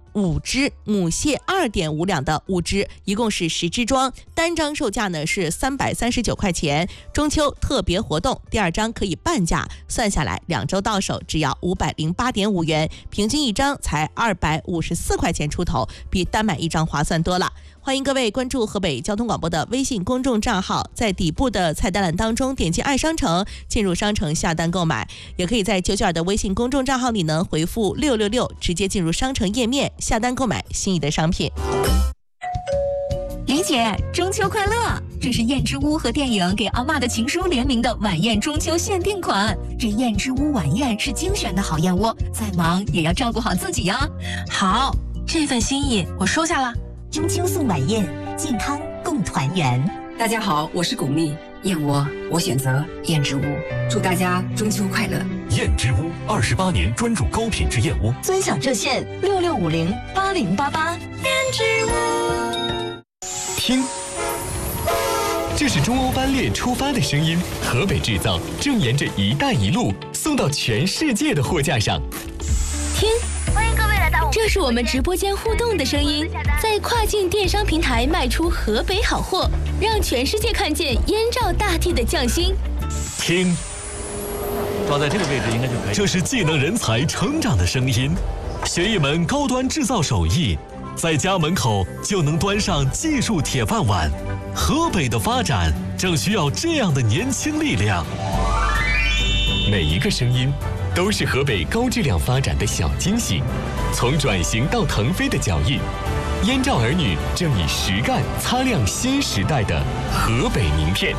5只，母蟹2.5两的5只，一共是10只装，单张售价呢是339块钱。中秋特别活动，第2张可以半价，算下来2周到手只要508.5元，平均一张才254块钱出头，比单买一张划算多了。欢迎各位关注河北交通广播的微信公众账号，在底部的菜单栏当中点击爱商城，进入商城下单购买，也可以在992的微信公众账号里呢回复666，直接进入商城页面下单购买心仪的商品。 李姐，中秋快乐！这是燕之屋和电影《给阿嬷的情书》联名的晚宴中秋限定款。这燕之屋晚宴是精选的好燕窝，再忙也要照顾好自己呀。 好，这份心意我收下了。 中秋送晚宴，健康共团圆。 大家好，我是巩俐，燕窝我选择燕之屋，祝大家中秋快乐。 燕之屋28年专注高品质燕窝， 尊享热线66508088。 燕之屋。 听，这是中欧班列出发的声音，河北制造正沿着一带一路送到全世界的货架上。 听，欢迎各位来到这是我们直播间互动的声音，在跨境电商平台卖出河北好货，让全世界看见燕赵大地的匠心。 听， 抓在这个位置应该就可以。 这是技能人才成长的声音，学一门高端制造手艺，在家门口就能端上技术铁饭碗。河北的发展正需要这样的年轻力量。 每一个声音都是河北高质量发展的小惊喜，从转型到腾飞的脚印，燕赵儿女正以实干擦亮新时代的河北名片。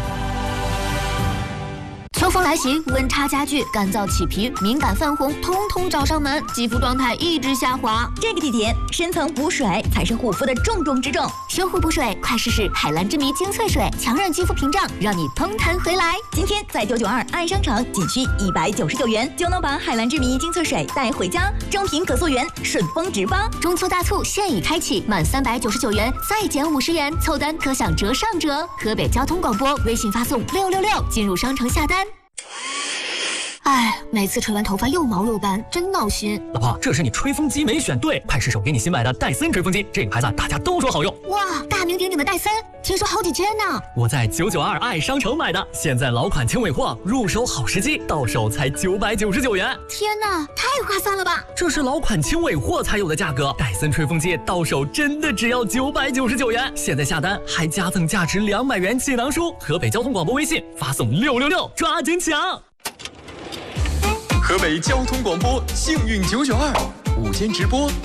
秋风来袭，温差加剧，干燥起皮、敏感泛红，通通找上门，肌肤状态一直下滑。 这个季节，深层补水才是护肤的重中之重。 修护补水，快试试海蓝之谜精粹水，强韧肌肤屏障，让你蓬弹回来。 今天在992爱商城仅需199元，就能把海蓝之谜精粹水带回家，正品可溯源，顺丰直发。 中秋大促现已开启，满399元再减50元，凑单可享折上折。河北交通广播微信发送666进入商城下单。哎，每次吹完头发又毛又斑，真闹心。 老婆，这是你吹风机没选对，快试手给你新买的戴森吹风机，这个牌子大家都说好用。 哇，大名鼎鼎的戴森，听说好几千呢。 我在992爱商城买的，现在老款轻尾货，入手好时机，到手才999元。 天哪，太划算了吧！ 这是老款轻尾货才有的价格，戴森吹风机到手真的只要999元。现在下单还加赠价值200元气囊书。河北交通广播微信发送666，抓紧抢！ 河北交通广播幸运992午间直播